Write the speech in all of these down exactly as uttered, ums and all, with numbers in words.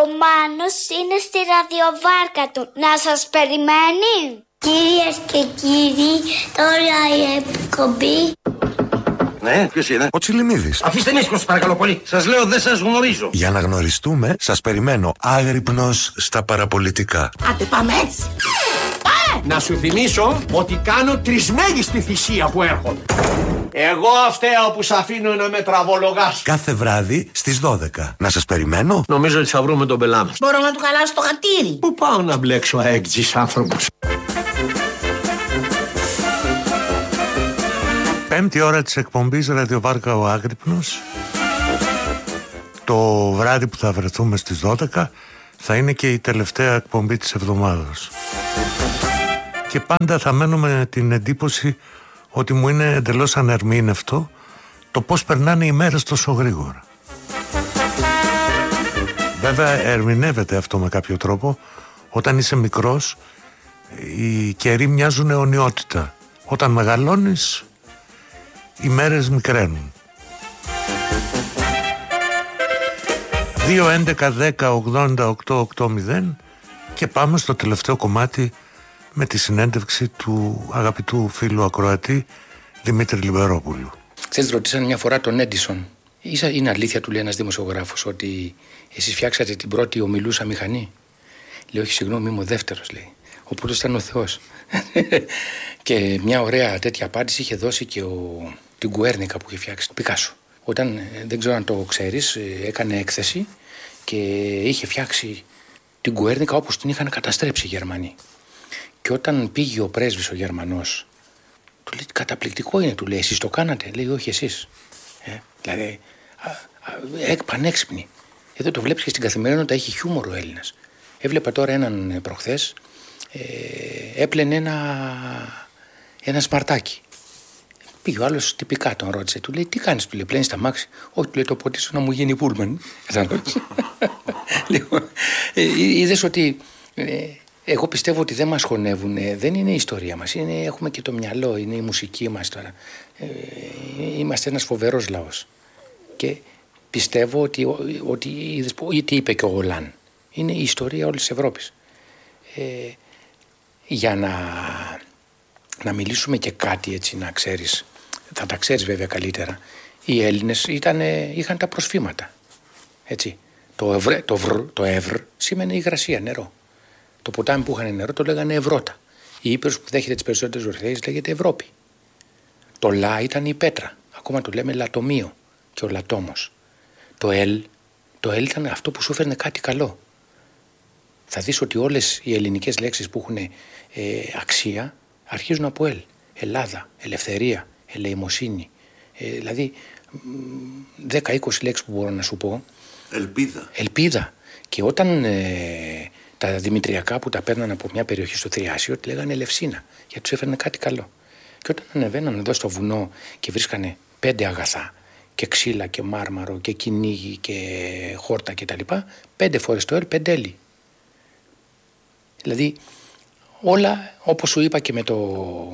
Ο Μάνος είναι στη ραδιοβάρκα του. Να σας περιμένει. Κυρίες και κύριοι, τώρα η εκπομπή. Ναι, ποιος είναι? Ο Τσιλιμίδης. Αφήστε με ήσυχος, παρακαλώ πολύ. Σας λέω, δεν σας γνωρίζω. Για να γνωριστούμε, σας περιμένω άγρυπνος στα παραπολιτικά. Άντε πάμε έτσι. Να σου θυμίσω ότι κάνω τρισμέγιστη θυσία που έρχομαι. Εγώ φταίω που σ' αφήνω να με τραβολογάς. Κάθε βράδυ στις δώδεκα. Να σας περιμένω. Νομίζω ότι θα βρούμε τον πελά μας. Μπορώ να του χαλάσω το χατήρι. Πού πάω να μπλέξω αέκτζης άνθρωπος. Πέμπτη ώρα της εκπομπής Ραδιοβάρκα ο Άγρυπνος. Το βράδυ που θα βρεθούμε στις δώδεκα θα είναι και η τελευταία εκπομπή της εβδομάδας. Και πάντα θα μένω με την εντύπωση ότι μου είναι εντελώς ανερμήνευτο το πώς περνάνε οι μέρες τόσο γρήγορα. Βέβαια ερμηνεύεται αυτό με κάποιο τρόπο. Όταν είσαι μικρός οι καιροί μοιάζουν αιωνιότητα. Όταν μεγαλώνεις οι μέρες μικραίνουν. δύο έντεκα δέκα ογδόντα οκτώ ογδόντα και πάμε στο τελευταίο κομμάτι με τη συνέντευξη του αγαπητού φίλου ακροατή Δημήτρη Λιμπερόπουλου. Ξέρεις, ρωτήσαν μια φορά τον Έντισον. Είναι αλήθεια, του λέει ένας δημοσιογράφος, ότι εσείς φτιάξατε την πρώτη ομιλούσα μηχανή? Λέει, όχι, συγγνώμη, είμαι ο δεύτερος, λέει. Ο πρώτος ήταν ο Θεός. Και μια ωραία τέτοια απάντηση είχε δώσει και ο, την Γκουέρνικα που είχε φτιάξει, τον Πικάσο. Όταν, δεν ξέρω αν το ξέρεις, έκανε έκθεση και είχε φτιάξει την Γκουέρνικα όπως την είχαν καταστρέψει οι Γερμανοί. Και όταν πήγε ο πρέσβης ο Γερμανός, του λέει, καταπληκτικό είναι, του λέει, εσείς το κάνατε? Λέει, όχι εσείς. Ε, δηλαδή, πανέξυπνοι. Εδώ το βλέπεις και στην καθημερινότητα, έχει χιούμορ ο Έλληνας. Έβλεπα τώρα έναν προχθές, ε, έπλαινε ένα, ένα σπαρτάκι. Πήγε ο άλλος τυπικά, τον ρώτησε, του λέει, τι κάνεις? Του λέει, πλένεις τα μάξι? Όχι, του λέει, το ποτίσω να μου γίνει πούλμαν. Λοιπόν, είδες ότι ε, εγώ πιστεύω ότι δεν μας χωνεύουν, δεν είναι η ιστορία μας, είναι, έχουμε και το μυαλό, είναι η μουσική μας τώρα. Ε, είμαστε ένας φοβερός λαός. Και πιστεύω ότι, ότι είδες, τι είπε και ο Γολάν, είναι η ιστορία όλης της Ευρώπης. Ε, για να, να μιλήσουμε και κάτι έτσι, να ξέρεις, θα τα ξέρεις βέβαια καλύτερα, οι Έλληνες ήταν, είχαν τα προσφήματα, έτσι. Το, ευρε, το, βρ, το εύρ σήμαινε υγρασία, νερό. Το ποτάμι που είχαν νερό το λέγανε Ευρώτα. Η Ήπειρος που δέχεται τις περισσότερες ορθέες λέγεται Ευρώπη. Το λα ήταν η πέτρα. Ακόμα το λέμε λατομείο και ο λατόμος. Το ελ, το ελ ήταν αυτό που σου έφερνε κάτι καλό. Θα δεις ότι όλες οι ελληνικές λέξεις που έχουν ε, αξία αρχίζουν από ελ. Ελλάδα, ελευθερία, ελεημοσύνη. Ε, δηλαδή δέκα είκοσι λέξεις που μπορώ να σου πω. Ελπίδα. Ελπίδα. Και όταν ε, τα δημητριακά που τα παίρναν από μια περιοχή στο Θριάσιο, τη λέγανε Ελευσίνα, γιατί τους έφερνε κάτι καλό. Και όταν ανεβαίναν εδώ στο βουνό και βρίσκανε πέντε αγαθά, και ξύλα και μάρμαρο και κυνήγι και χόρτα κτλ., πέντε φορές το ελ, πέντε έλλη. Δηλαδή όλα όπως σου είπα και με το...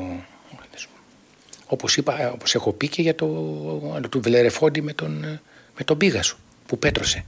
Όπως, είπα, όπως έχω πει και για το, το Βελερεφόντι με τον, με τον Πίγασο που πέτρωσε.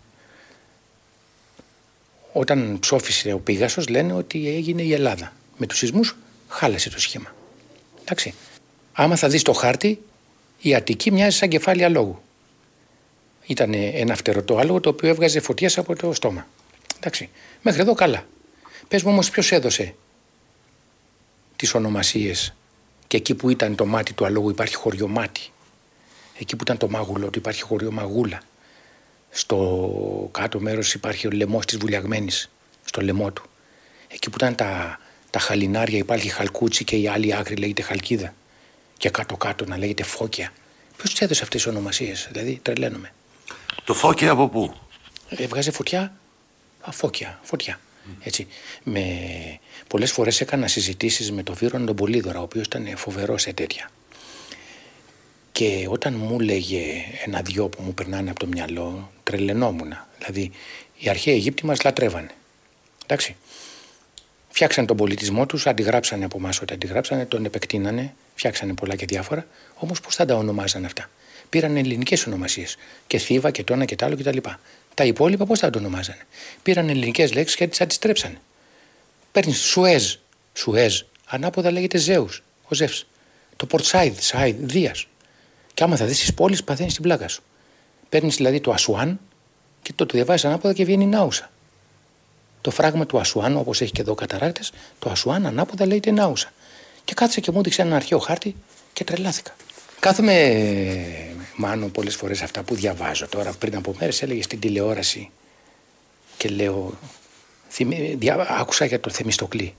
Όταν ψόφισε ο Πίγασος λένε ότι έγινε η Ελλάδα. Με τους σεισμούς χάλασε το σχήμα. Εντάξει. Άμα θα δεις το χάρτη, η Αττική μοιάζει σαν κεφάλι αλόγου. Ήταν ένα φτερωτό άλογο το οποίο έβγαζε φωτιές από το στόμα. Εντάξει. Μέχρι εδώ καλά. Πες μου όμως ποιος έδωσε τις ονομασίες και εκεί που ήταν το μάτι του αλόγου υπάρχει χωριό μάτι. Εκεί που ήταν το μάγουλο του υπάρχει χωριό μαγούλα. Στο κάτω μέρος υπάρχει ο λαιμός της βουλιαγμένης, στο λαιμό του. Εκεί που ήταν τα, τα χαλινάρια υπάρχει χαλκούτσι και η άλλη άκρη λέγεται χαλκίδα. Και κάτω-κάτω να λέγεται φώκια. Ποιος τους έδωσε αυτές τις ονομασίες? Δηλαδή τρελαίνομαι. Το φώκια από πού? Έβγαζε φωτιά, α, φώκια, φωτιά. Mm. Έτσι. Με... Πολλές φορές έκανα συζητήσεις με τον Βίρονα τον Πολύδωρα, ο οποίος ήταν φοβερός σε τέτοια. Και όταν μου λέγε ένα-δυο που μου περνάνε από το μυαλό, τρελαινόμουνα. Δηλαδή, οι αρχαίοι Αιγύπτιοι μας λατρεύανε. Εντάξει. Φτιάξανε τον πολιτισμό τους, αντιγράψανε από εμάς ό,τι αντιγράψανε, τον επεκτείνανε, φτιάξανε πολλά και διάφορα. Όμως πώς θα τα ονομάζανε αυτά? Πήραν ελληνικές ονομασίες. Και Θήβα και Τόνα και τ' άλλο κτλ. Τα υπόλοιπα πώς θα το ονομάζανε? Πήραν ελληνικές λέξεις και τις αντιστρέψανε. Παίρνει Σουέζ, Σουέζ, ανάποδα λέγεται Ζέους, ο Ζεύς. Το Πορτσάιδ, Σάιδ, Δίας. Και άμα θα δεις τις πόλεις, παθαίνεις την πλάκα σου. Παίρνεις δηλαδή το Ασουάν και το, το διαβάζεις ανάποδα και βγαίνει Νάουσα. Το φράγμα του Ασουάν, όπως έχει και εδώ καταράκτες, το Ασουάν ανάποδα λέγεται Νάουσα. Και κάθισε και μου έδειξε έναν αρχαίο χάρτη και τρελάθηκα. Κάθομαι, Μάνο, πολλές φορές αυτά που διαβάζω τώρα. Πριν από μέρες έλεγε στην τηλεόραση και λέω, θυμί, δια, άκουσα για τον Θεμιστοκλή,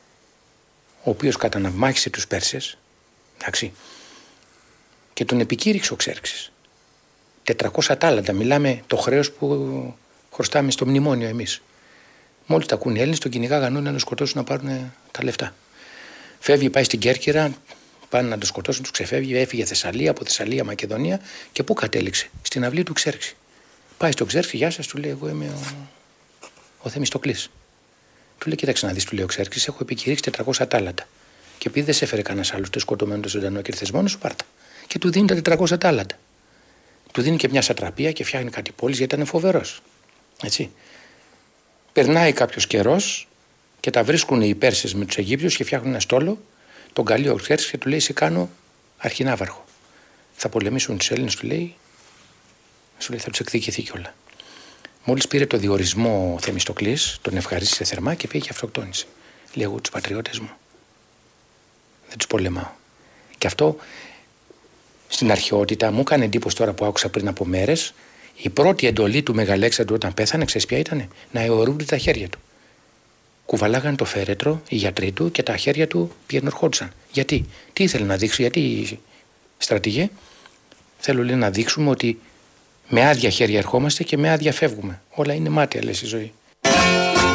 ο οποίος καταναυμάχισε τους Πέρσες, εντάξει, και τον επικήρυξε ο Ξέρξης. τετρακόσια τάλαντα, μιλάμε το χρέος που χρωστάμε στο μνημόνιο εμείς. Μόλις τα ακούνε οι Έλληνες, τον κυνηγάγαν όλοι να τον σκοτώσουν να πάρουν τα λεφτά. Φεύγει, πάει στην Κέρκυρα, πάνε να τον σκοτώσουν, τους ξεφεύγει, έφυγε Θεσσαλία, από Θεσσαλία, Μακεδονία και πού κατέληξε? Στην αυλή του Ξέρξη. Πάει στον Ξέρξη, γεια σας, του λέει, εγώ είμαι ο, ο Θεμιστοκλής. Του λέει, κοίταξε να δεις, του λέει ο Ξέρξης, έχω επικηρύξει τετρακόσια τάλαντα. Και επειδή δεν σε έφερε κανένας άλλος, το σκοτωμένο το ζωντανό και ήρθες μόνος σου, πάρτα. Και του δίνει τα τετρακόσια τάλαντα. Του δίνει και μια σατραπία και φτιάχνει κάτι πόλης γιατί ήταν φοβερός. Έτσι. Περνάει κάποιος καιρός και τα βρίσκουν οι Πέρσες με τους Αιγύπτιους και φτιάχνουν ένα στόλο. Τον καλεί ο Ξέρξης και του λέει, σε κάνω αρχινάβαρχο. Θα πολεμήσουν τους Έλληνες, του λέει, σου λέει, θα τους εκδικηθεί κιόλα. Μόλις πήρε το διορισμό ο Θεμιστοκλής, τον ευχαρίστησε θερμά και πήγε και αυτοκτόνησε. Λέει, εγώ τους πατριώτες μου δεν τους πολεμάω. Και αυτό στην αρχαιότητα μου έκανε εντύπωση τώρα που άκουσα πριν από μέρες. Η πρώτη εντολή του Μεγαλέξανδρου όταν πέθανε, ξέρεις ποια ήτανε? Να αιωρούνται τα χέρια του. Κουβαλάγαν το φέρετρο οι γιατροί του και τα χέρια του πιενορχόντουσαν. Γιατί? Τι ήθελε να δείξει? Γιατί, στρατηγέ? Θέλω, λέει, να δείξουμε ότι με άδεια χέρια ερχόμαστε και με άδεια φεύγουμε. Όλα είναι μάτια, λες, η ζωή.